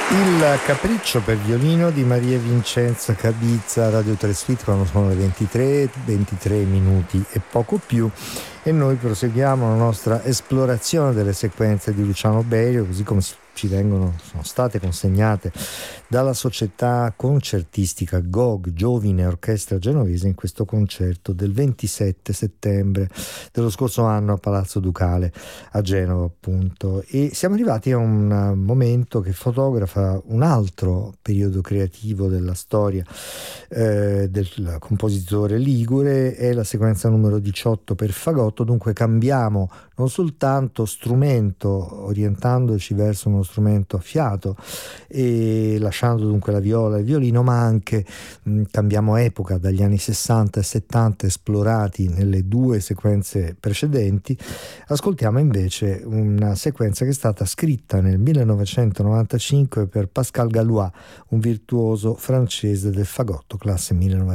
Il capriccio per violino di Maria Vincenza Cabizza, Radio 3 Suite, quando sono le 23 minuti e poco più, e noi proseguiamo la nostra esplorazione delle sequenze di Luciano Berio, così come sono state consegnate dalla società concertistica GOG, Giovine Orchestra Genovese, in questo concerto del 27 settembre dello scorso anno a Palazzo Ducale a Genova, appunto. E siamo arrivati a un momento che fotografa un altro periodo creativo della storia del compositore ligure. È la sequenza numero 18 per fagotto. Dunque cambiamo non soltanto strumento, orientandoci verso uno strumento a fiato e lasciando dunque la viola e il violino, ma anche cambiamo epoca dagli anni 60 e 70 esplorati nelle due sequenze precedenti. Ascoltiamo invece una sequenza che è stata scritta nel 1995 per Pascal Galois, un virtuoso francese del fagotto, classe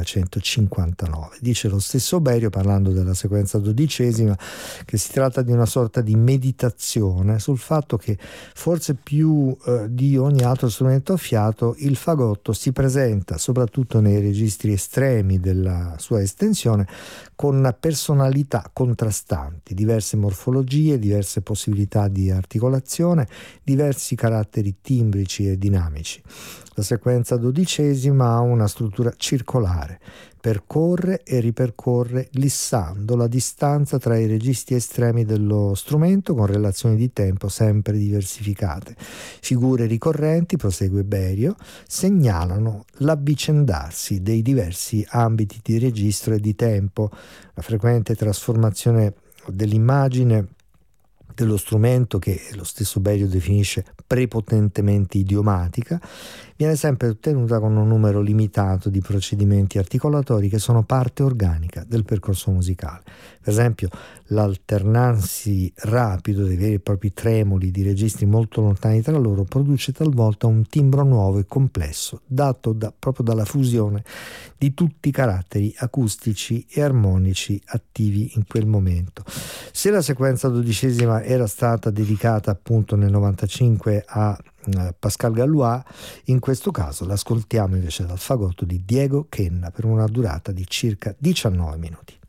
1959. Dice lo stesso Berio, parlando della sequenza 12ª, che si tratta di una sorta di meditazione sul fatto che forse più di ogni altro strumento a fiato il fagotto si presenta, soprattutto nei registri estremi della sua estensione, con personalità contrastanti, diverse morfologie, diverse possibilità di articolazione, diversi caratteri timbrici e dinamici. La sequenza 12ª ha una struttura circolare, percorre e ripercorre lissando la distanza tra i registri estremi dello strumento con relazioni di tempo sempre diversificate. Figure ricorrenti, prosegue Berio, segnalano l'avvicendarsi dei diversi ambiti di registro e di tempo, la frequente trasformazione dell'immagine dello strumento, che lo stesso Berio definisce prepotentemente idiomatica, viene sempre ottenuta con un numero limitato di procedimenti articolatori che sono parte organica del percorso musicale. Per esempio, l'alternarsi rapido dei veri e propri tremoli di registri molto lontani tra loro produce talvolta un timbro nuovo e complesso, dato proprio dalla fusione di tutti i caratteri acustici e armonici attivi in quel momento. Se la sequenza 12ª era stata dedicata appunto nel 95 a Pascal Galois, in questo caso l'ascoltiamo invece dal fagotto di Diego Kenna per una durata di circa 19 minuti.